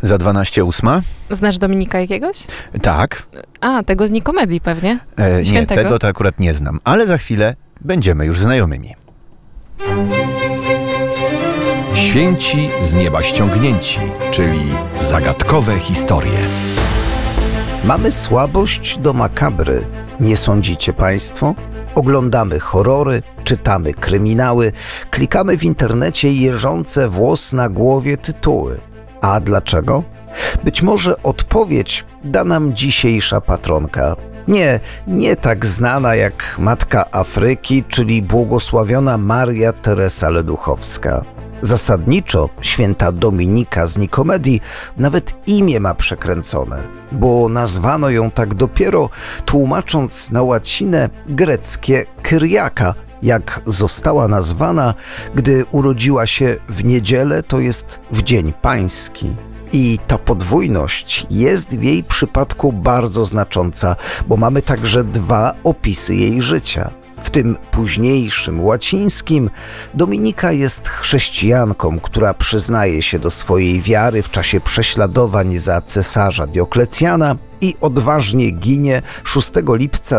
Za 12:08? Znasz Dominika jakiegoś? Tak. A, tego z Nikomedii pewnie? Nie, Świętego? tego to akurat nie znam, ale za chwilę będziemy już znajomymi. Święci z nieba ściągnięci, czyli zagadkowe historie. Mamy słabość do makabry, nie sądzicie państwo? Oglądamy horrory, czytamy kryminały, klikamy w internecie jeżące włos na głowie tytuły. A dlaczego? Być może odpowiedź da nam dzisiejsza patronka. Nie tak znana jak Matka Afryki, czyli błogosławiona Maria Teresa Leduchowska. Zasadniczo święta Dominika z Nikomedii nawet imię ma przekręcone, bo nazwano ją tak dopiero tłumacząc na łacinę greckie Kyriaka, jak została nazwana, gdy urodziła się w niedzielę, to jest w Dzień Pański. I ta podwójność jest w jej przypadku bardzo znacząca, bo mamy także dwa opisy jej życia. W tym późniejszym, łacińskim, Dominika jest chrześcijanką, która przyznaje się do swojej wiary w czasie prześladowań za cesarza Dioklecjana i odważnie ginie 6 lipca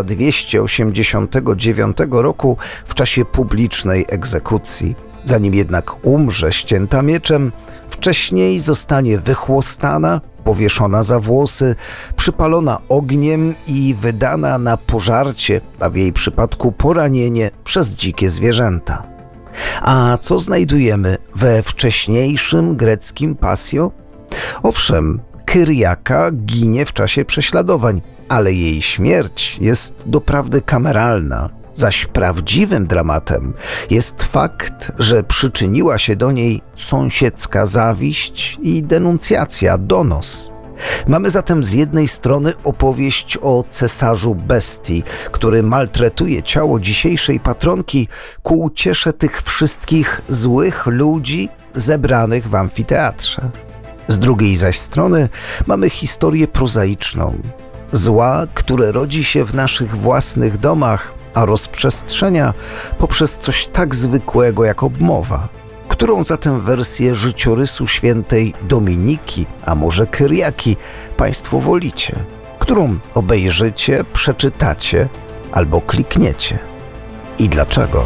289 roku w czasie publicznej egzekucji. Zanim jednak umrze ścięta mieczem, wcześniej zostanie wychłostana, powieszona za włosy, przypalona ogniem i wydana na pożarcie, a w jej przypadku poranienie przez dzikie zwierzęta. A co znajdujemy we wcześniejszym greckim Passio? Owszem, Kyriaka ginie w czasie prześladowań, ale jej śmierć jest doprawdy kameralna. Zaś prawdziwym dramatem jest fakt, że przyczyniła się do niej sąsiedzka zawiść i denuncjacja, donos. Mamy zatem z jednej strony opowieść o cesarzu bestii, który maltretuje ciało dzisiejszej patronki ku uciesze tych wszystkich złych ludzi zebranych w amfiteatrze. Z drugiej zaś strony mamy historię prozaiczną. Zła, które rodzi się w naszych własnych domach, a rozprzestrzenia poprzez coś tak zwykłego jak obmowa. Którą zatem wersję życiorysu świętej Dominiki, a może Kyriaki, państwo wolicie? Którą obejrzycie, przeczytacie albo klikniecie? I dlaczego?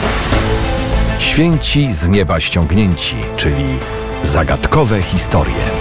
Święci z nieba ściągnięci, czyli zagadkowe historie.